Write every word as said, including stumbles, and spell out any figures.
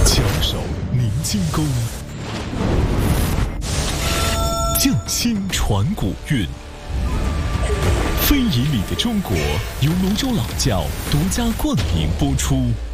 巧手凝精功，匠心传古韵。非遗里的中国由泸州老窖独家冠名播出。